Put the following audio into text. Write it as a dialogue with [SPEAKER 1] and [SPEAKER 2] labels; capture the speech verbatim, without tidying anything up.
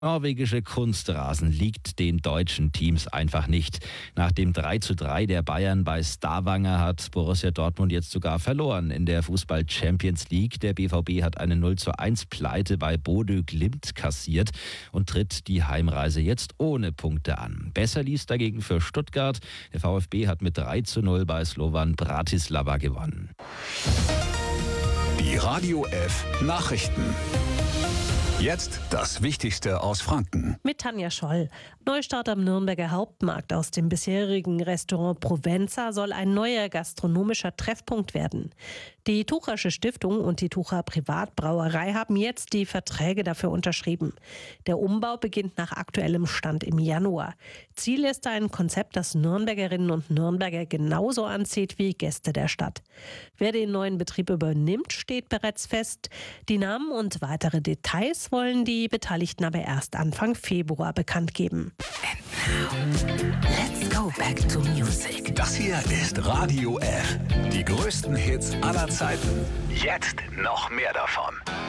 [SPEAKER 1] Norwegische Kunstrasen liegt den deutschen Teams einfach nicht. Nach dem drei zu drei der Bayern bei Stavanger hat Borussia Dortmund jetzt sogar verloren in der Fußball-Champions League. Der B V B hat eine null zu eins Pleite bei Bodø Glimt kassiert und tritt die Heimreise jetzt ohne Punkte an. Besser lief dagegen für Stuttgart. Der VfB hat mit drei zu null bei Slovan Bratislava gewonnen.
[SPEAKER 2] Die Radio F Nachrichten. Jetzt das Wichtigste aus Franken.
[SPEAKER 3] Mit Tanja Scholl. Neustart am Nürnberger Hauptmarkt. Aus dem bisherigen Restaurant Provenza soll ein neuer gastronomischer Treffpunkt werden. Die Tuchersche Stiftung und die Tucher Privatbrauerei haben jetzt die Verträge dafür unterschrieben. Der Umbau beginnt nach aktuellem Stand im Januar. Ziel ist ein Konzept, das Nürnbergerinnen und Nürnberger genauso anzieht wie Gäste der Stadt. Wer den neuen Betrieb übernimmt, steht bereits fest. Die Namen und weitere Details wollen die Beteiligten aber erst Anfang Februar bekannt geben.
[SPEAKER 4] And now, let's go back to music.
[SPEAKER 2] Das hier ist Radio F. Die größten Hits aller Zeiten. Jetzt noch mehr davon.